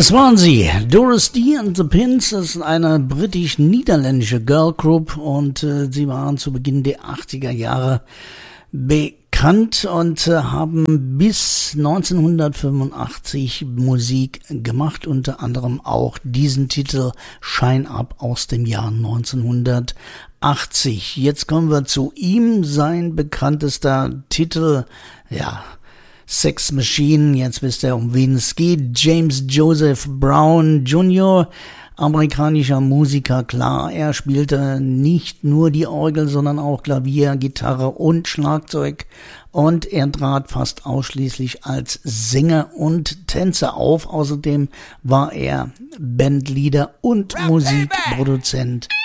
Das waren sie, Doris D and the Pins. Das ist eine britisch-niederländische Girlgroup und sie waren zu Beginn der 80er Jahre bekannt und haben bis 1985 Musik gemacht, unter anderem auch diesen Titel Shine Up aus dem Jahr 1980. Jetzt kommen wir zu ihm, sein bekanntester Titel, ja, Sex Machine, jetzt wisst ihr, um wen es geht. James Joseph Brown Jr., amerikanischer Musiker, klar, er spielte nicht nur die Orgel, sondern auch Klavier, Gitarre und Schlagzeug und er trat fast ausschließlich als Sänger und Tänzer auf. Außerdem war er Bandleader und Musikproduzent.